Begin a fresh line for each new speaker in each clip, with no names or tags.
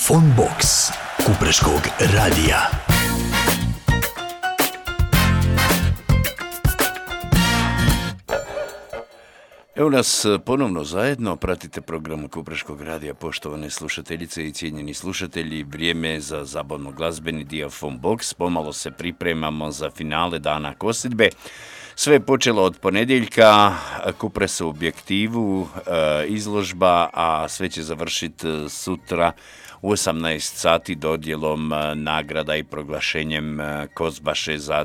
Funbox Kupreškog radija. Evo nas ponovno zajedno, pratite program Kupreškog radija, poštovane slušateljice i cijenjeni slušatelji. Vrijeme je za zabavno glazbeni dio Funbox, pomalo se pripremamo za finale dana kosidbe. Sve je počelo od ponedjeljka, Kupres u objektivu, izložba, a sve će završiti sutra u 18 sati dodjelom nagrada i proglašenjem Kozbaše za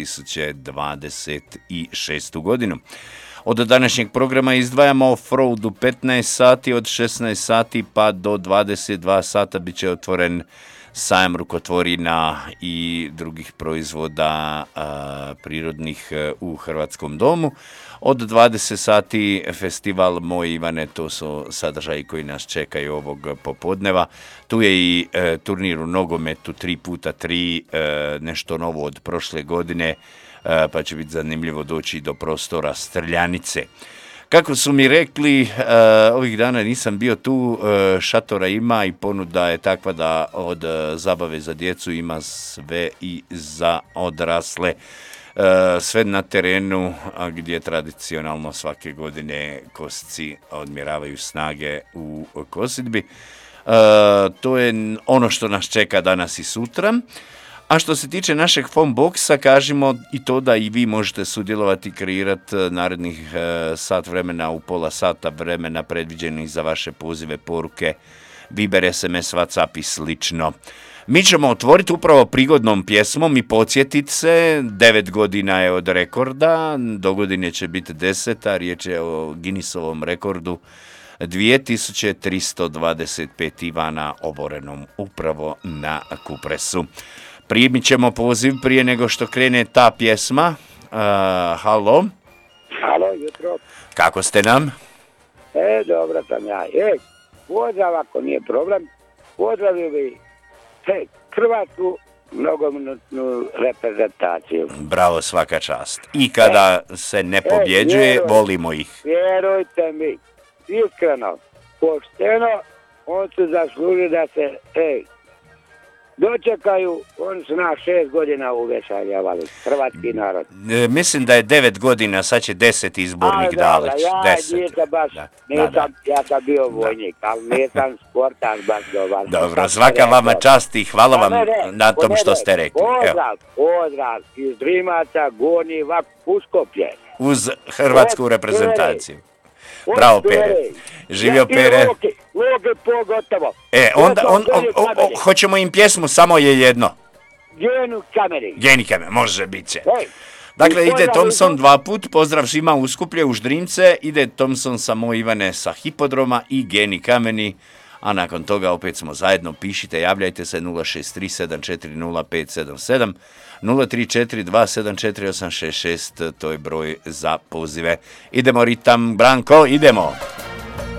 2026. godinu. Od današnjeg programa izdvajamo off-road u 15 sati, od 16 sati pa do 22 sata bit će otvoren sajam rukotvorina i drugih proizvoda prirodnih u Hrvatskom domu. Od 20 sati festival Moj Ivane, to su sadržaji koji nas čekaju ovog popodneva. Tu je i turnir u nogometu 3x3, nešto novo od prošle godine, pa će biti zanimljivo doći do prostora Strljanice. Kako su mi rekli, ovih dana nisam bio tu, šatora ima i ponuda je takva da od zabave za djecu ima sve i za odrasle. Sve na terenu gdje tradicionalno svake godine kosci odmjeravaju snage u kosidbi. To je ono što nas čeka danas i sutra. A što se tiče našeg Funboxa, kažemo i to da i vi možete sudjelovati i kreirati narednih sat vremena u pola sata vremena predviđenih za vaše pozive, poruke, Viber, SMS, WhatsApp i slično. Mi ćemo otvoriti upravo prigodnom pjesmom i podsjetiti se, 9 godina je od rekorda, do godine će biti 10, a riječ je o Guinnessovom rekordu 2325 Ivana oborenom upravo na Kupresu. Primit ćemo poziv prije nego što krene ta pjesma. Halo?
Halo, jutro.
Kako ste nam?
Dobro sam ja. Pozdrav ako nije problem. Pozdravio bi Hrvatsku nogometnu reprezentaciju.
Bravo, svaka čast. I kada se ne pobjeđuje, volimo ih.
Vjerujte mi, iskreno, pošteno, on su zaslužili da se dočekaju, oni su nas 6 godina uvešaljavali, hrvatski narod.
Mislim da je 9 godina, sad će 10 izbornik daleć.
Ja sam bio vojnik, ali nisam sportaš baš dobar.
Dobro, svaka vama čast i hvala vam na tom što ste rekli.
Pozdrav iz Rimaca, Gornji Vak, Uskoplje.
Uz hrvatsku reprezentaciju. Bravo, Pere. Živio Pere.
Loge pogotovo.
Onda hoćemo im pjesmu, samo je jedno.
Geni Kameri.
Može biti. Dakle, ide Thompson 2 put, pozdrav svima u Skuplje, u Ždrimce, ide Thompson sa Moj Ivane sa hipodroma i Geni Kameni, a nakon toga opet smo zajedno, pišite, javljajte se 063740577, 034274866, to je broj za pozive. Idemo ritam, Branko, idemo!